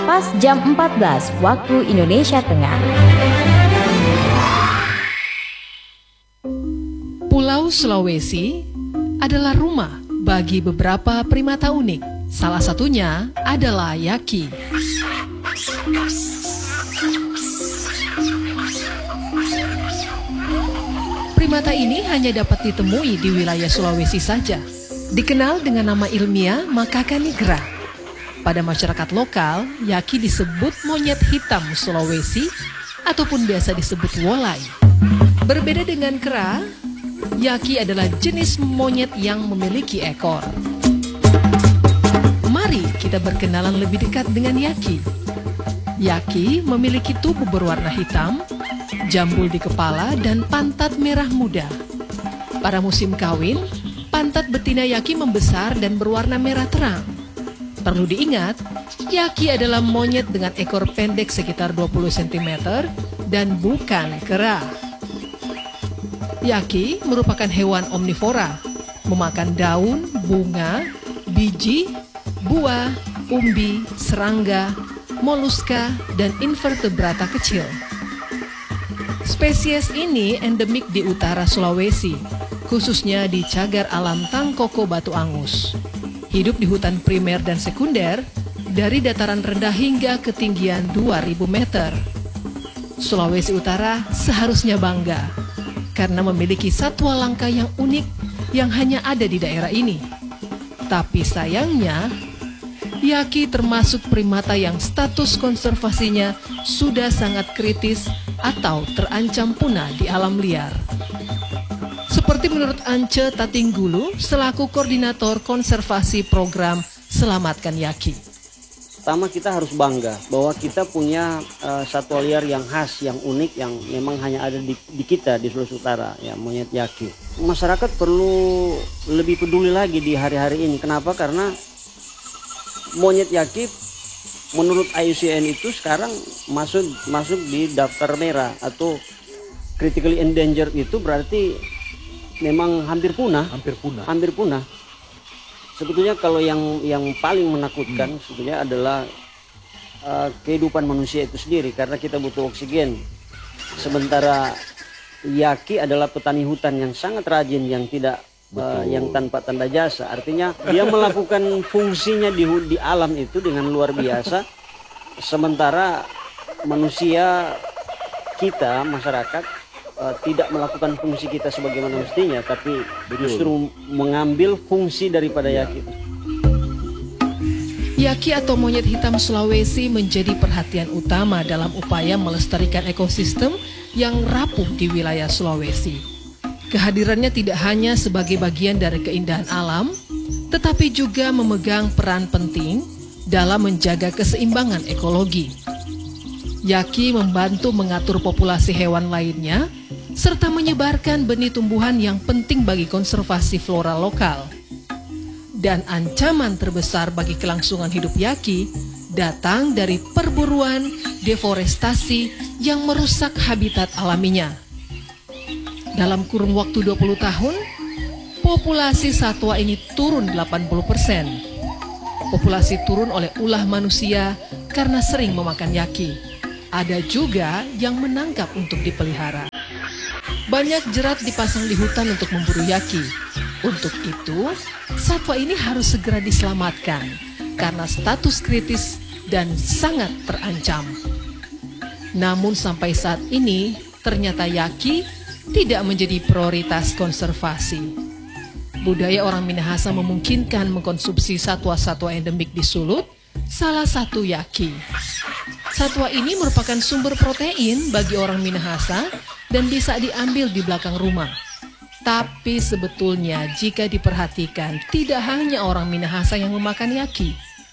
pas jam 14 waktu Indonesia Tengah. Pulau Sulawesi adalah rumah bagi beberapa primata unik. Salah satunya adalah yaki. Primata ini hanya dapat ditemui di wilayah Sulawesi saja. Dikenal dengan nama ilmiah Macaca nigra. Pada masyarakat lokal, yaki disebut monyet hitam Sulawesi ataupun biasa disebut wolai. Berbeda dengan kera, yaki adalah jenis monyet yang memiliki ekor. Mari kita berkenalan lebih dekat dengan yaki. Yaki memiliki tubuh berwarna hitam, jambul di kepala, dan pantat merah muda. Pada musim kawin, pantat betina yaki membesar dan berwarna merah terang. Perlu diingat, yaki adalah monyet dengan ekor pendek sekitar 20 cm dan bukan kera. Yaki merupakan hewan omnivora, memakan daun, bunga, biji, buah, umbi, serangga, moluska, dan invertebrata kecil. Spesies ini endemik di utara Sulawesi, khususnya di cagar alam Tangkoko Batu Angus. Hidup di hutan primer dan sekunder, dari dataran rendah hingga ketinggian 2000 meter. Sulawesi Utara seharusnya bangga, karena memiliki satwa langka yang unik yang hanya ada di daerah ini. Tapi sayangnya, yaki termasuk primata yang status konservasinya sudah sangat kritis atau terancam punah di alam liar. Seperti menurut Ance Tatinggulu selaku koordinator konservasi program Selamatkan Yaki. Pertama, kita harus bangga bahwa kita punya satwa liar yang khas, yang unik, yang memang hanya ada di kita di Sulawesi Utara, ya, monyet yaki. Masyarakat perlu lebih peduli lagi di hari-hari ini. Kenapa? Karena monyet yaki menurut IUCN itu sekarang masuk di daftar merah atau critically endangered. Itu berarti memang hampir punah. Sebetulnya kalau yang paling menakutkan sebetulnya adalah kehidupan manusia itu sendiri, karena kita butuh oksigen. Sementara yaki adalah petani hutan yang sangat rajin, yang tidak yang tanpa tanda jasa. Artinya dia melakukan fungsinya di alam itu dengan luar biasa. Sementara manusia, kita, masyarakat tidak melakukan fungsi kita sebagaimana mestinya, tapi justru mengambil fungsi daripada yaki. Yaki atau monyet hitam Sulawesi menjadi perhatian utama dalam upaya melestarikan ekosistem yang rapuh di wilayah Sulawesi. Kehadirannya tidak hanya sebagai bagian dari keindahan alam, tetapi juga memegang peran penting dalam menjaga keseimbangan ekologi. Yaki membantu mengatur populasi hewan lainnya, serta menyebarkan benih tumbuhan yang penting bagi konservasi flora lokal. Dan ancaman terbesar bagi kelangsungan hidup yaki datang dari perburuan deforestasi yang merusak habitat alaminya. Dalam kurun waktu 20 tahun, populasi satwa ini turun 80%. Populasi turun oleh ulah manusia karena sering memakan yaki. Ada juga yang menangkap untuk dipelihara. Banyak jerat dipasang di hutan untuk memburu yaki. Untuk itu, satwa ini harus segera diselamatkan karena status kritis dan sangat terancam. Namun sampai saat ini, ternyata yaki tidak menjadi prioritas konservasi. Budaya orang Minahasa memungkinkan mengkonsumsi satwa-satwa endemik di Sulut, salah satu yaki. Satwa ini merupakan sumber protein bagi orang Minahasa dan bisa diambil di belakang rumah. Tapi sebetulnya jika diperhatikan, tidak hanya orang Minahasa yang memakan yaki.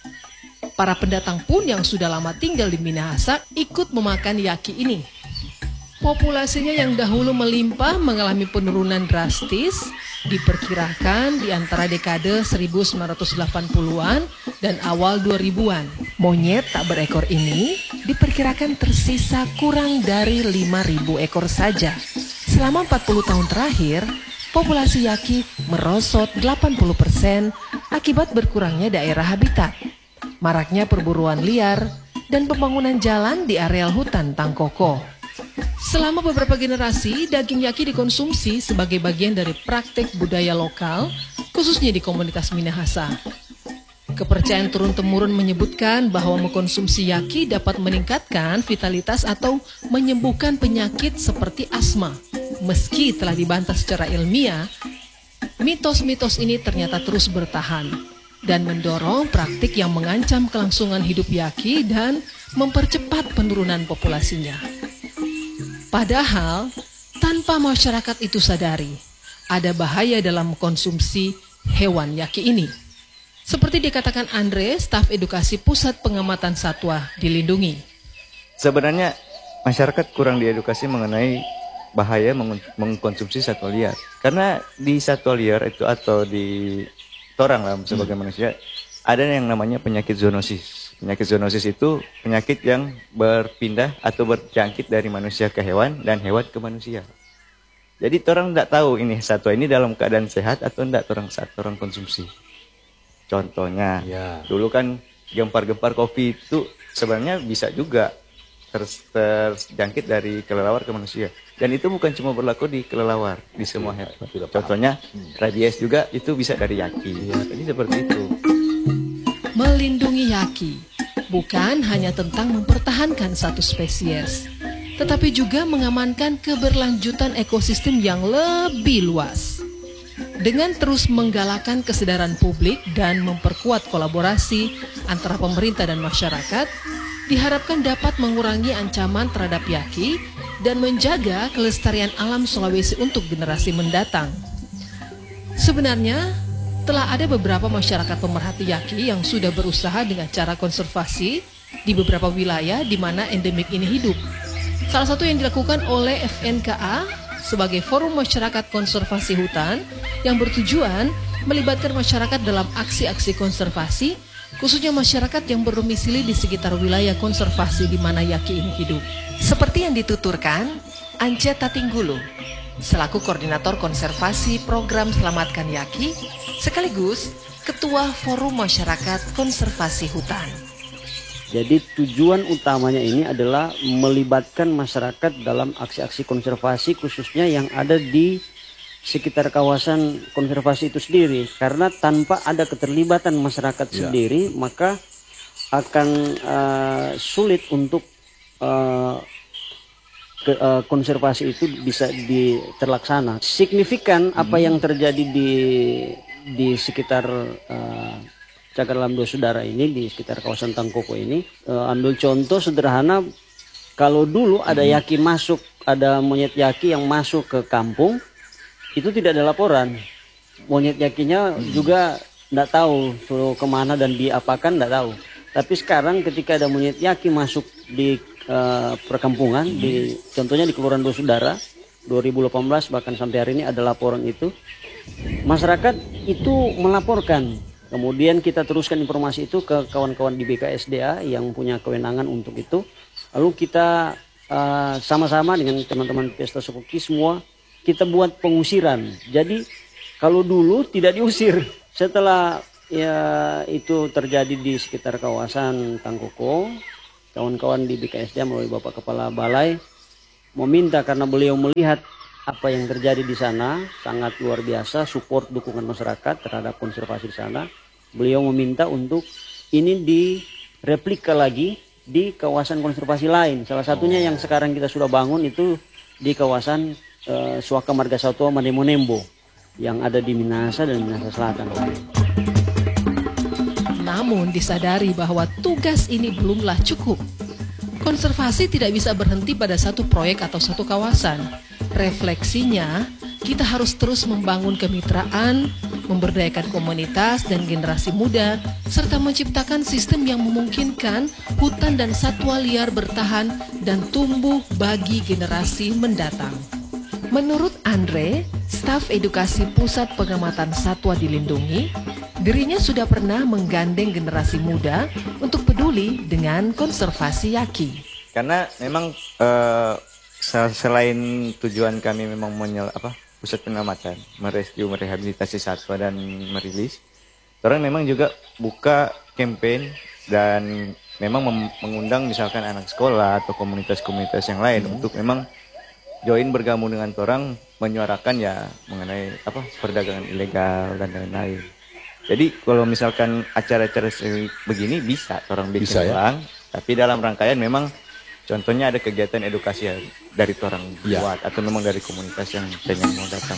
Para pendatang pun yang sudah lama tinggal di Minahasa ikut memakan yaki ini. Populasinya yang dahulu melimpah mengalami penurunan drastis, diperkirakan di antara dekade 1980-an dan awal 2000-an. Monyet tak berekor ini diperkirakan tersisa kurang dari 5.000 ekor saja. Selama 40 tahun terakhir, populasi yaki merosot 80% akibat berkurangnya daerah habitat, maraknya perburuan liar, dan pembangunan jalan di areal hutan Tangkoko. Selama beberapa generasi, daging yaki dikonsumsi sebagai bagian dari praktik budaya lokal, khususnya di komunitas Minahasa. Kepercayaan turun-temurun menyebutkan bahwa mengkonsumsi yaki dapat meningkatkan vitalitas atau menyembuhkan penyakit seperti asma. Meski telah dibantah secara ilmiah, mitos-mitos ini ternyata terus bertahan dan mendorong praktik yang mengancam kelangsungan hidup yaki dan mempercepat penurunan populasinya. Padahal, tanpa masyarakat itu sadari, ada bahaya dalam konsumsi hewan yaki ini. Seperti dikatakan Andre, staf edukasi Pusat Pengamatan Satwa Dilindungi. Sebenarnya masyarakat kurang diedukasi mengenai bahaya mengkonsumsi satwa liar. Karena di satwa liar itu atau di orang lah sebagai manusia, ada yang namanya penyakit zoonosis. Penyakit zoonosis itu penyakit yang berpindah atau berjangkit dari manusia ke hewan dan hewan ke manusia. Jadi orang tidak tahu ini satwa ini dalam keadaan sehat atau tidak orang konsumsi. Contohnya, dulu kan gempar-gempar COVID itu sebenarnya bisa juga terjangkit dari kelelawar ke manusia. Dan itu bukan cuma berlaku di kelelawar, di semua hewan. Contohnya, rabies juga itu bisa dari yaki. Jadi seperti itu. Melindungi yaki bukan hanya tentang mempertahankan satu spesies, tetapi juga mengamankan keberlanjutan ekosistem yang lebih luas. Dengan terus menggalakkan kesadaran publik dan memperkuat kolaborasi antara pemerintah dan masyarakat, diharapkan dapat mengurangi ancaman terhadap yaki dan menjaga kelestarian alam Sulawesi untuk generasi mendatang. Sebenarnya, telah ada beberapa masyarakat pemerhati yaki yang sudah berusaha dengan cara konservasi di beberapa wilayah di mana endemik ini hidup. Salah satu yang dilakukan oleh FNKA sebagai Forum Masyarakat Konservasi Hutan yang bertujuan melibatkan masyarakat dalam aksi-aksi konservasi, khususnya masyarakat yang berdomisili di sekitar wilayah konservasi di mana yaki ini hidup. Seperti yang dituturkan Ance Tatinggulu, selaku Koordinator Konservasi Program Selamatkan Yaki, sekaligus Ketua Forum Masyarakat Konservasi Hutan. Jadi tujuan utamanya ini adalah melibatkan masyarakat dalam aksi-aksi konservasi khususnya yang ada di sekitar kawasan konservasi itu sendiri. Karena tanpa ada keterlibatan masyarakat sendiri, maka akan sulit untuk konservasi itu bisa terlaksana. Signifikan apa yang terjadi di sekitar Cagar Alam Dua Saudara ini, di sekitar kawasan Tangkoko ini. Ambil contoh sederhana, kalau dulu ada yaki masuk, ada monyet yaki yang masuk ke kampung, itu tidak ada laporan. Monyet yakinya juga tidak tahu suruh kemana dan diapakan, tidak tahu. Tapi sekarang ketika ada monyet yaki masuk di perkampungan, contohnya di Kelurahan Dua Saudara, 2018 bahkan sampai hari ini ada laporan itu. Masyarakat itu melaporkan. Kemudian kita teruskan informasi itu ke kawan-kawan di BKSDA yang punya kewenangan untuk itu. Lalu kita sama-sama dengan teman-teman Pesta Sokoki semua kita buat pengusiran. Jadi kalau dulu tidak diusir, setelah itu terjadi di sekitar kawasan Tangkoko, kawan-kawan di BKSDA melalui Bapak Kepala Balai meminta, karena beliau melihat apa yang terjadi di sana sangat luar biasa, support dukungan masyarakat terhadap konservasi di sana. Beliau meminta untuk ini direplika lagi di kawasan konservasi lain. Salah satunya yang sekarang kita sudah bangun itu di kawasan Suaka Marga Satwa Manemonembo yang ada di Minahasa dan Minahasa Selatan. Namun disadari bahwa tugas ini belumlah cukup. Konservasi tidak bisa berhenti pada satu proyek atau satu kawasan. Refleksinya, kita harus terus membangun kemitraan, memberdayakan komunitas dan generasi muda, serta menciptakan sistem yang memungkinkan hutan dan satwa liar bertahan dan tumbuh bagi generasi mendatang. Menurut Andre, staf edukasi Pusat Pengamatan Satwa Dilindungi, dirinya sudah pernah menggandeng generasi muda untuk peduli dengan konservasi yaki. Karena memang selain tujuan kami memang pusat pengamatan, merescue, merehabilitasi satwa dan merilis, orang memang juga buka campaign dan memang mengundang misalkan anak sekolah atau komunitas-komunitas yang lain untuk memang join bergabung dengan orang menyuarakan ya mengenai perdagangan ilegal dan lain-lain. Jadi kalau misalkan acara-acara begini bisa orang bikin ulang, tapi dalam rangkaian memang contohnya ada kegiatan edukasi dari orang buat atau memang dari komunitas yang pengen mau datang.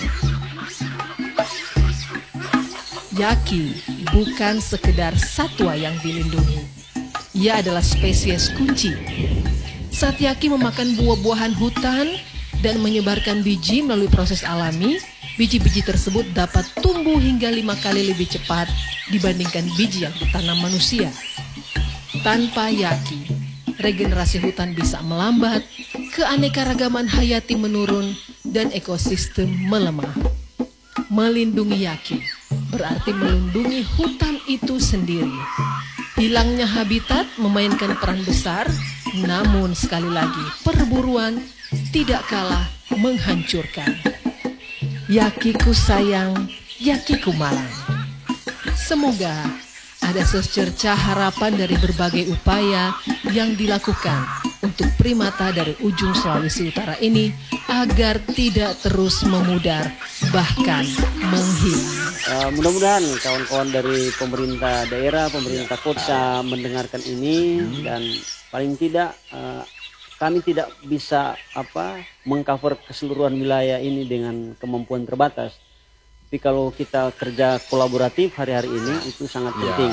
Yaki bukan sekedar satwa yang dilindungi. Ia adalah spesies kunci. Saat yaki memakan buah-buahan hutan dan menyebarkan biji melalui proses alami, biji-biji tersebut dapat tumbuh hingga 5 kali lebih cepat dibandingkan biji yang ditanam manusia. Tanpa yaki, regenerasi hutan bisa melambat, keanekaragaman hayati menurun, dan ekosistem melemah. Melindungi yaki berarti melindungi hutan itu sendiri. Hilangnya habitat memainkan peran besar, namun sekali lagi perburuan tidak kalah menghancurkan. Yakiku sayang, yakiku malang. Semoga ada secercah harapan dari berbagai upaya yang dilakukan untuk primata dari ujung Sulawesi Utara ini agar tidak terus memudar, bahkan menghilang. Mudah-mudahan kawan-kawan dari pemerintah daerah, pemerintah kota mendengarkan ini, dan paling tidak kami tidak bisa mengcover keseluruhan wilayah ini dengan kemampuan terbatas. Tapi kalau kita kerja kolaboratif hari-hari ini itu sangat penting.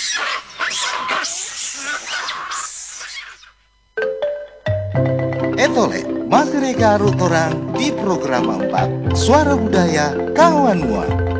Etole, magrega rutorang di program 4 Suara Budaya Kawan Mua.